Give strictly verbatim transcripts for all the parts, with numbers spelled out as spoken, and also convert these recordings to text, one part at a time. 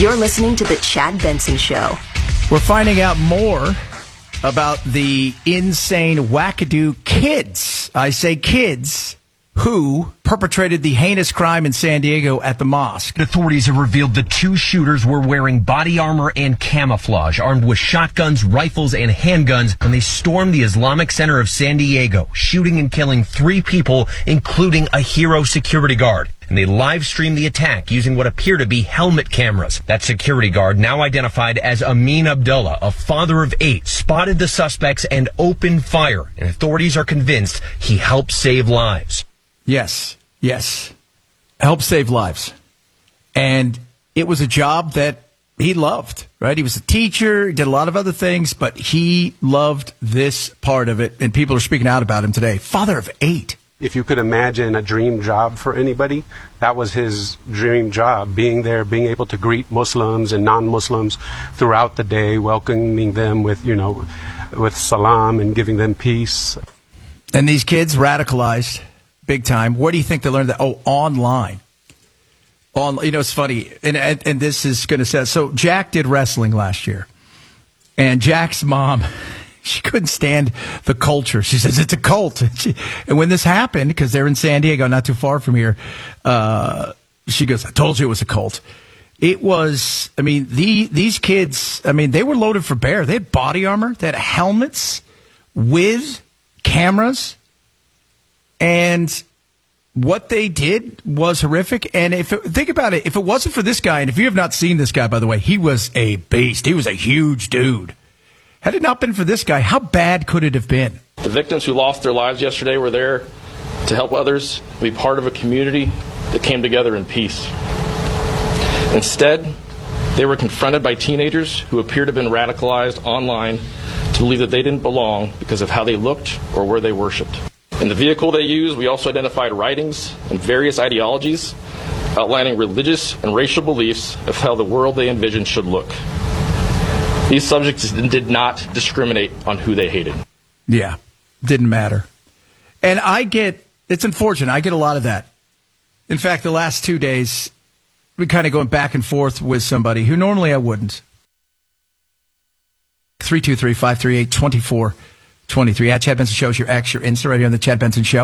You're listening to The Chad Benson Show. We're finding out more about the insane wackadoo kids, I say kids, who perpetrated the heinous crime in San Diego at the mosque. Authorities have revealed the two shooters were wearing body armor and camouflage, armed with shotguns, rifles, and handguns when they stormed the Islamic Center of San Diego, shooting and killing three people, including a hero security guard. And they live-streamed the attack using what appear to be helmet cameras. That security guard, now identified as Amin Abdullah, a father of eight, spotted the suspects and opened fire. And authorities are convinced he helped save lives. Yes, yes. Help save lives. And it was a job that he loved, right? He was a teacher, he did a lot of other things, but he loved this part of it, and people are speaking out about him today. Father of eight. If you could imagine a dream job for anybody, that was his dream job, being there, being able to greet Muslims and non-Muslims throughout the day, welcoming them with, you know, with salam and giving them peace. And these kids radicalized big time. Where do you think they learned that? Oh, online. On, you know, it's funny, and, and, and this is going to say, so Jack did wrestling last year, and Jack's mom, she couldn't stand the culture. She says it's a cult. And, she, and when this happened, because they're in San Diego, not too far from here, uh, she goes, I told you it was a cult. It was, I mean, the, these kids, I mean, they were loaded for bear. They had body armor, they had helmets with cameras, and what they did was horrific. And if it, think about it, if it wasn't for this guy, and if you have not seen this guy, by the way, he was a beast. He was a huge dude. Had it not been for this guy, how bad could it have been? The victims who lost their lives yesterday were there to help others, be part of a community that came together in peace. Instead, they were confronted by teenagers who appear to have been radicalized online to believe that they didn't belong because of how they looked or where they worshiped. In the vehicle they used, we also identified writings and various ideologies outlining religious and racial beliefs of how the world they envisioned should look. These subjects did not discriminate on who they hated. Yeah, didn't matter. And I get, it's unfortunate, I get a lot of that. In fact, the last two days, we kind of going back and forth with somebody who normally I wouldn't. three two three, five three eight, two four two three. At Chad Benson Show is your X, your Insta, right here on the Chad Benson Show.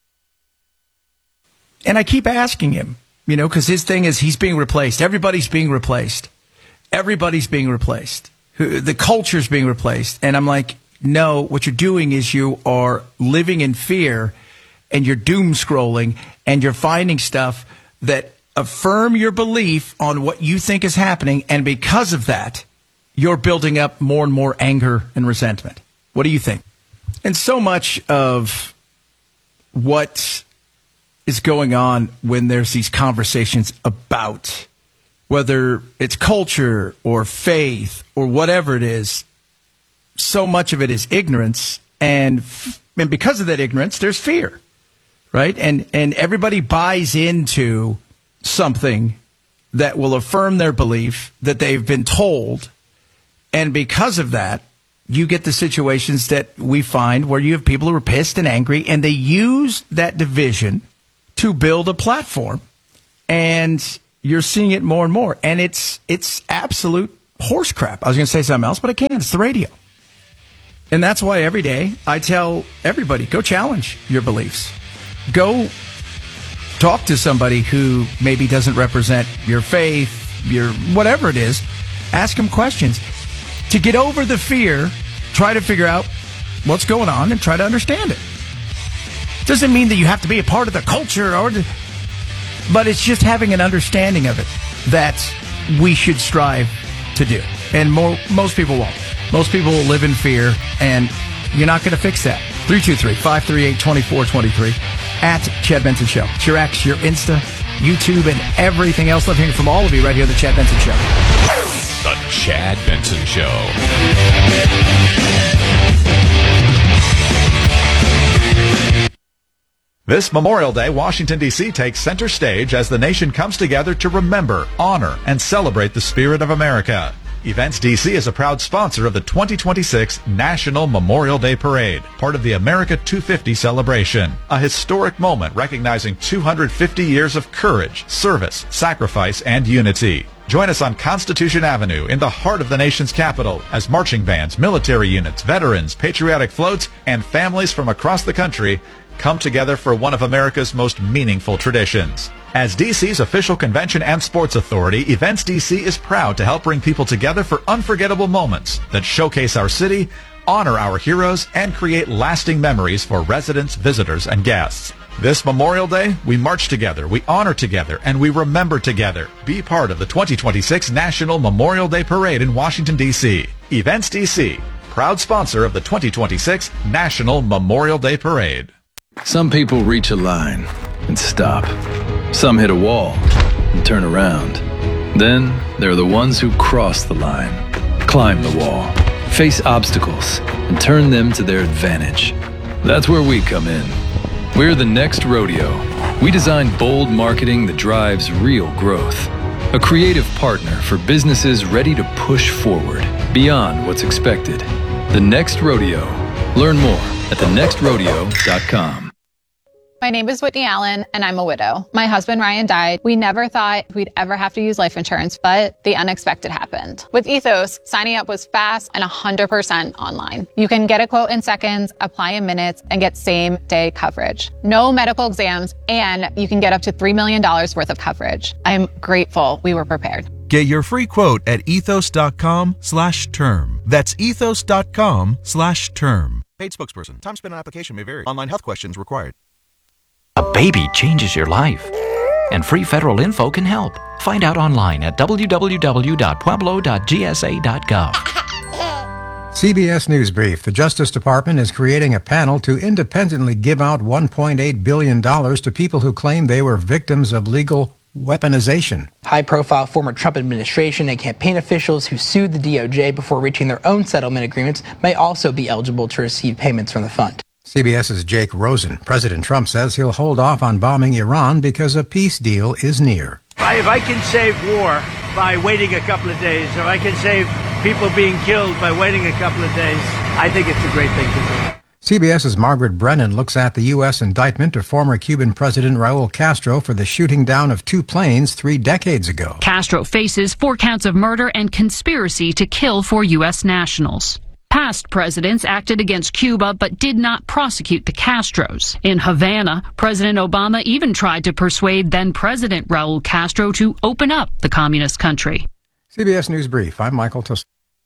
And I keep asking him, you know, because his thing is he's being replaced. Everybody's being replaced. Everybody's being replaced. The culture's being replaced. And I'm like, no, what you're doing is you are living in fear and you're doom scrolling and you're finding stuff that affirm your belief on what you think is happening. And because of that, you're building up more and more anger and resentment. What do you think? And so much of what is going on when there's these conversations about whether it's culture or faith or whatever it is, so much of it is ignorance. And, and because of that ignorance, there's fear, right? And, and everybody buys into something that will affirm their belief that they've been told. And because of that, you get the situations that we find where you have people who are pissed and angry, and they use that division to build a platform. And you're seeing it more and more. And it's it's absolute horse crap. I was going to say something else, but I can't. It's the radio. And that's why every day I tell everybody, go challenge your beliefs. Go talk to somebody who maybe doesn't represent your faith, your whatever it is. Ask them questions. To get over the fear, try to figure out what's going on and try to understand it. Doesn't mean that you have to be a part of the culture, or the, but it's just having an understanding of it that we should strive to do. And more, most people won't. Most people will live in fear, and you're not going to fix that. three two three, five three eight, two four two three at Chad Benson Show. It's your X, your Insta, YouTube, and everything else. Love hearing from all of you right here on The Chad Benson Show. The Chad Benson Show. This Memorial Day, Washington, D C takes center stage as the nation comes together to remember, honor, and celebrate the spirit of America. Events D C is a proud sponsor of the twenty twenty-six National Memorial Day Parade, part of the America two fifty celebration, a historic moment recognizing two hundred fifty years of courage, service, sacrifice, and unity. Join us on Constitution Avenue in the heart of the nation's capital as marching bands, military units, veterans, patriotic floats, and families from across the country come together for one of America's most meaningful traditions. As D C's official convention and sports authority, Events D C is proud to help bring people together for unforgettable moments that showcase our city, honor our heroes, and create lasting memories for residents, visitors, and guests. This Memorial Day, we march together, we honor together, and we remember together. Be part of the twenty twenty-six National Memorial Day Parade in Washington, D C Events D C, proud sponsor of the twenty twenty-six National Memorial Day Parade. Some people reach a line and stop. Some hit a wall and turn around. Then there are the ones who cross the line, climb the wall, face obstacles, and turn them to their advantage. That's where we come in. We're the Next Rodeo. We design bold marketing that drives real growth. A creative partner for businesses ready to push forward, beyond what's expected. The Next Rodeo. Learn more at the next rodeo dot com. My name is Whitney Allen, and I'm a widow. My husband, Ryan, died. We never thought we'd ever have to use life insurance, but the unexpected happened. With Ethos, signing up was fast and one hundred percent online. You can get a quote in seconds, apply in minutes, and get same-day coverage. No medical exams, and you can get up to three million dollars worth of coverage. I'm grateful we were prepared. Get your free quote at ethos.com slash term. That's ethos.com slash term. Paid spokesperson. Time spent on application may vary. Online health questions required. A baby changes your life, and free federal info can help. Find out online at w w w dot pueblo dot g s a dot gov. C B S News Brief. The Justice Department is creating a panel to independently give out one point eight billion dollars to people who claim they were victims of legal weaponization. High-profile former Trump administration and campaign officials who sued the D O J before reaching their own settlement agreements may also be eligible to receive payments from the fund. CBS's Jake Rosen. President Trump says he'll hold off on bombing Iran because a peace deal is near. If I can save war by waiting a couple of days, if I can save people being killed by waiting a couple of days, I think it's a great thing to do. CBS's Margaret Brennan looks at the U S indictment of former Cuban President Raul Castro for the shooting down of two planes three decades ago. Castro faces four counts of murder and conspiracy to kill four U S nationals. Past presidents acted against Cuba but did not prosecute the Castros. In Havana, President Obama even tried to persuade then-President Raul Castro to open up the communist country. C B S News Brief. I'm Michael Tusk.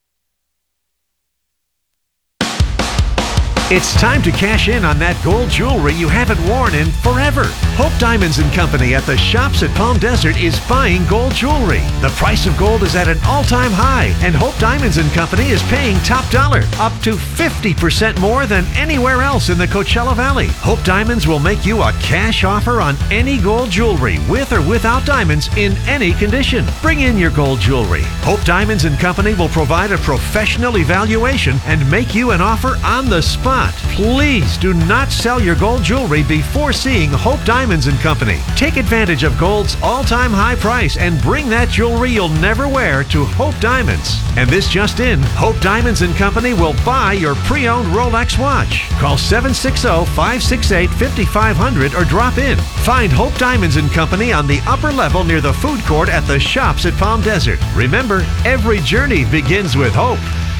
It's time to cash in on that gold jewelry you haven't worn in forever. Hope Diamonds and Company at the Shops at Palm Desert is buying gold jewelry. The price of gold is at an all-time high, and Hope Diamonds and Company is paying top dollar, up to fifty percent more than anywhere else in the Coachella Valley. Hope Diamonds will make you a cash offer on any gold jewelry, with or without diamonds, in any condition. Bring in your gold jewelry. Hope Diamonds and Company will provide a professional evaluation and make you an offer on the spot. Please do not sell your gold jewelry before seeing Hope Diamonds and Company. Take advantage of gold's all-time high price and bring that jewelry you'll never wear to Hope Diamonds. And this just in, Hope Diamonds and Company will buy your pre-owned Rolex watch. Call seven six zero, five six eight, five five zero zero or drop in. Find Hope Diamonds and Company on the upper level near the food court at the Shops at Palm Desert. Remember, every journey begins with hope.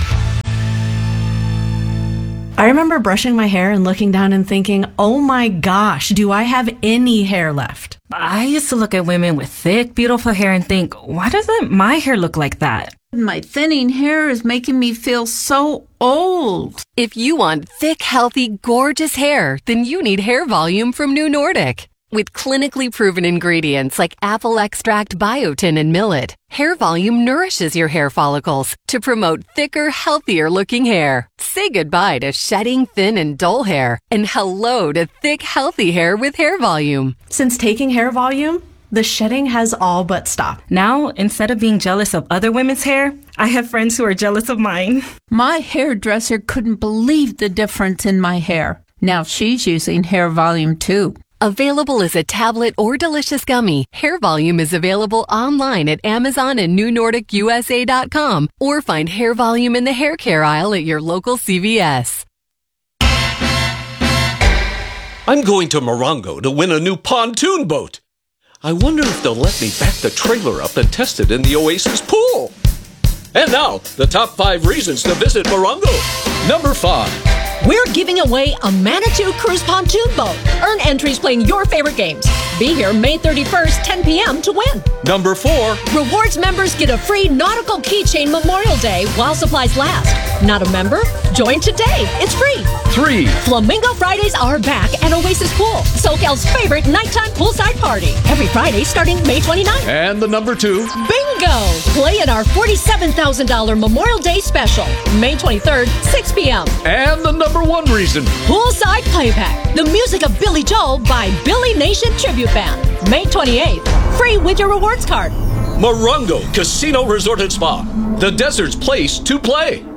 I remember brushing my hair and looking down and thinking, oh my gosh, do I have any hair left? I used to look at women with thick, beautiful hair and think, why doesn't my hair look like that? My thinning hair is making me feel so old. If you want thick, healthy, gorgeous hair, then you need Hair Volume from New Nordic. With clinically proven ingredients like apple extract, biotin, and millet, Hair Volume nourishes your hair follicles to promote thicker, healthier looking hair. Say goodbye to shedding, thin, and dull hair, and hello to thick, healthy hair with Hair Volume. Since taking Hair Volume, the shedding has all but stopped. Now, instead of being jealous of other women's hair, I have friends who are jealous of mine. My hairdresser couldn't believe the difference in my hair. Now she's using Hair Volume too. Available as a tablet or delicious gummy, Hair Volume is available online at Amazon and new nordic u s a dot com, or find Hair Volume in the hair care aisle at your local C V S. I'm going to Morongo to win a new pontoon boat. I wonder if they'll let me back the trailer up and test it in the Oasis pool. And now, the top five reasons to visit Morongo. Number five. We're giving away a Manitou Cruise Pontoon Boat. Earn entries playing your favorite games. Be here May thirty-first, ten p.m. to win. Number four. Rewards members get a free nautical keychain Memorial Day while supplies last. Not a member? Join today. It's free. Three. Flamingo Fridays are back at Oasis Pool, SoCal's favorite nighttime poolside party. Every Friday starting May twenty-ninth. And the number two. Bingo! Play in our forty-seven thousand dollars Memorial Day special, May twenty-third, six p.m. And the number one reason. Poolside Playback, the music of Billy Joel by Billy Nation Tribute Band, May twenty-eighth. Free with your rewards card. Morongo Casino Resort and Spa, the desert's place to play.